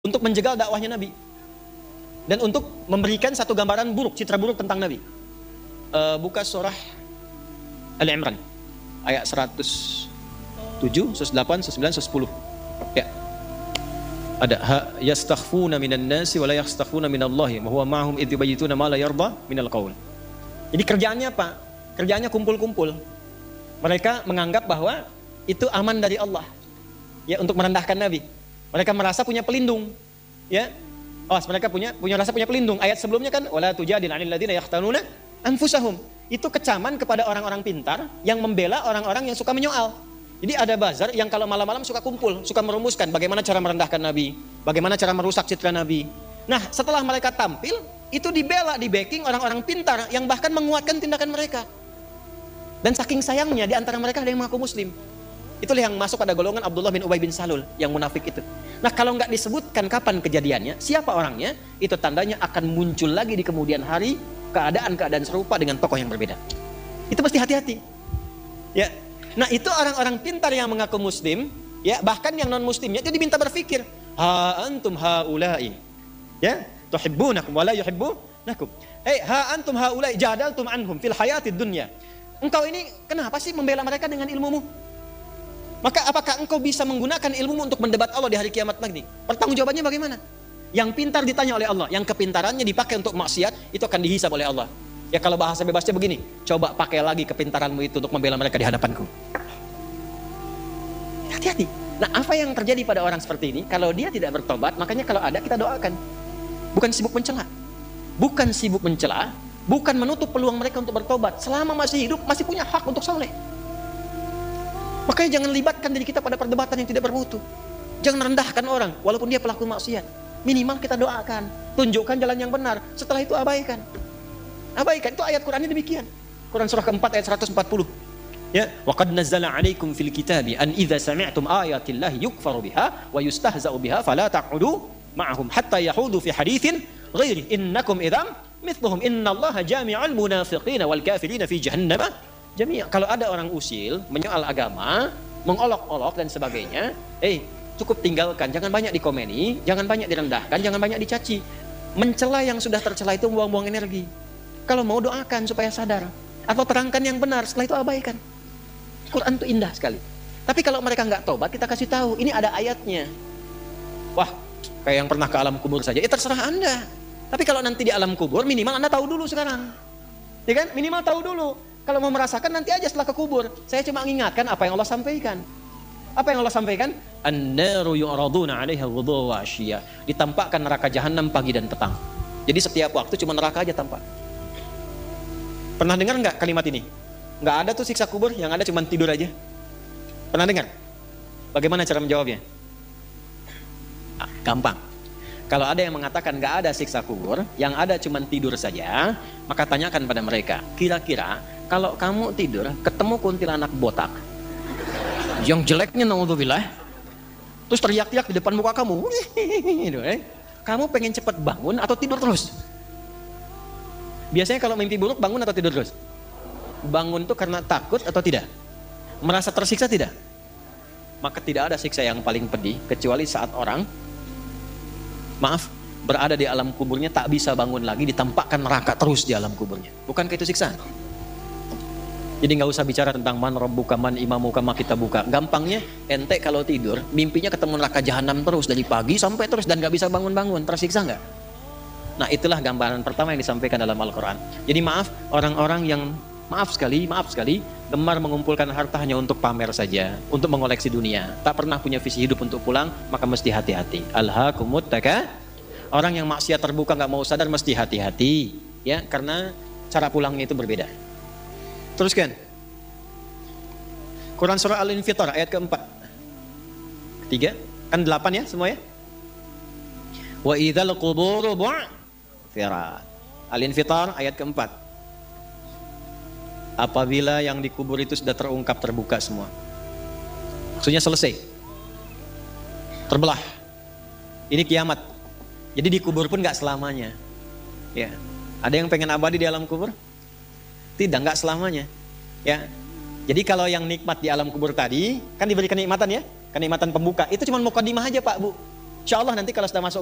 untuk menjegal dakwahnya Nabi dan untuk memberikan satu gambaran buruk, citra buruk tentang Nabi. Buka surah Al-Imran ayat 107, 108, 109, 110. Ya. Ada yastakhfuna minan nasi wa la yastakhfuna minallahi wa huwa ma'hum idh yubayyituna ma la yarda minal qaul. Jadi kerjaannya apa? Kerjaannya kumpul-kumpul. Mereka menganggap bahwa itu aman dari Allah. Ya, untuk merendahkan Nabi. Mereka merasa punya pelindung. Ya. Mereka punya rasa punya pelindung. Ayat sebelumnya kan wala tujadil 'anil ladzina yahtanuna anfusahum. Itu kecaman kepada orang-orang pintar yang membela orang-orang yang suka menyoal. Jadi ada bazar yang kalau malam-malam suka kumpul, suka merumuskan bagaimana cara merendahkan Nabi, bagaimana cara merusak citra Nabi. Nah, setelah mereka tampil, itu dibela, di backing orang-orang pintar yang bahkan menguatkan tindakan mereka. Dan saking sayangnya di antara mereka ada yang mengaku muslim. Itulah yang masuk pada golongan Abdullah bin Ubay bin Salul, yang munafik itu. Nah, kalau nggak disebutkan kapan kejadiannya, siapa orangnya, itu tandanya akan muncul lagi di kemudian hari keadaan-keadaan serupa dengan tokoh yang berbeda. Itu mesti hati-hati. Ya. Nah, itu orang-orang pintar yang mengaku muslim, ya, bahkan yang non muslimnya itu diminta berpikir, ha antum haula'i, ya, tuhibbunakum wa la yuhibbunakum. Ha antum haula'i jadaltum anhum fil hayatid dunya. Engkau ini kenapa sih membela mereka dengan ilmumu? Maka apakah engkau bisa menggunakan ilmumu untuk mendebat Allah di hari kiamat nanti? Pertanggungjawabannya bagaimana? Yang pintar ditanya oleh Allah, yang kepintarannya dipakai untuk maksiat, itu akan dihisab oleh Allah. Ya, kalau bahasa bebasnya begini, coba pakai lagi kepintaranmu itu untuk membela mereka di hadapanku. Hati-hati. Nah, apa yang terjadi pada orang seperti ini? Kalau dia tidak bertobat, makanya kalau ada kita doakan. Bukan sibuk mencela. Bukan sibuk mencela, bukan menutup peluang mereka untuk bertobat. Selama masih hidup, masih punya hak untuk saleh. Makanya jangan libatkan diri kita pada perdebatan yang tidak bermutu. Jangan rendahkan orang, walaupun dia pelaku maksiat. Minimal kita doakan, tunjukkan jalan yang benar. Setelah itu abaikan. Abaikan, itu ayat Qurannya demikian. Quran surah keempat ayat 140. Ya, wa qad nazzala 'alaikum fil kitabi an idza sami'tum ayatillahi yukfaru biha wa yustahza'u biha fala taq'udu ma'ahum hatta yahudu fi haditsin ghairi innakum idzam mithluhum innallaha jami'ul munafiqina wal kafirina fi jahannam jami'a. Kalau ada orang usil, menyoal agama, mengolok-olok dan sebagainya, cukup tinggalkan, jangan banyak dikomeni, jangan banyak direndahkan, jangan banyak dicaci. Mencela yang sudah tercela itu buang-buang energi. Kalau mau doakan supaya sadar, atau terangkan yang benar, setelah itu abaikan. Quran itu indah sekali. Tapi kalau mereka nggak tobat, kita kasih tahu, ini ada ayatnya. Wah, kayak yang pernah ke alam kubur saja, terserah Anda. Tapi kalau nanti di alam kubur, minimal Anda tahu dulu sekarang. Ya kan? Minimal tahu dulu. Kalau mau merasakan nanti aja setelah ke kubur. Saya cuma mengingatkan apa yang Allah sampaikan. Apa yang Allah sampaikan? An-naru yu'raduna 'alaiha ghudwan wa 'ashiyya. Ditampakkan neraka jahanam pagi dan petang. Jadi setiap waktu cuma neraka aja tampak. Pernah dengar nggak kalimat ini? Nggak ada tuh siksa kubur, yang ada cuma tidur aja. Pernah dengar? Bagaimana cara menjawabnya? Gampang. Kalau ada yang mengatakan nggak ada siksa kubur, yang ada cuma tidur saja, maka tanyakan pada mereka, kira-kira kalau kamu tidur ketemu kuntilanak botak, yang jeleknya naudzubillah, terus teriak-teriak di depan muka kamu, kamu pengen cepat bangun atau tidur terus? Biasanya kalau mimpi buruk bangun atau tidur terus? Bangun tuh karena takut atau tidak? Merasa tersiksa tidak? Maka tidak ada siksa yang paling pedih kecuali saat orang, berada di alam kuburnya tak bisa bangun lagi, ditampakkan neraka terus di alam kuburnya. Bukankah itu siksaan? Jadi nggak usah bicara tentang man rabbuka man imamuka ma kita buka. Gampangnya ente kalau tidur mimpinya ketemu neraka jahanam terus dari pagi sampai terus dan nggak bisa bangun-bangun, tersiksa nggak? Nah, itulah gambaran pertama yang disampaikan dalam Al-Quran. Jadi orang-orang yang maaf sekali gemar mengumpulkan hartanya untuk pamer saja, untuk mengoleksi dunia, tak pernah punya visi hidup untuk pulang, maka mesti hati-hati. Alhaakumut takatsur. Orang yang maksiat terbuka nggak mau sadar mesti hati-hati, ya, karena cara pulangnya itu berbeda. Teruskan. Quran surah Al-Infitar ayat keempat. Ketiga, kan 8 ya semua ya. Wa idzal quburu bu'thirat. Al-Infitar ayat keempat. Apabila yang dikubur itu sudah terungkap, terbuka semua. Maksudnya selesai. Terbelah. Ini kiamat. Jadi dikubur pun gak selamanya. Ya. Ada yang pengen abadi di alam kubur? Tidak, gak selamanya. Ya. Jadi kalau yang nikmat di alam kubur tadi, kan diberi kenikmatan ya, kenikmatan pembuka. Itu cuma mukadimah aja Pak Bu. Insya Allah nanti kalau sudah masuk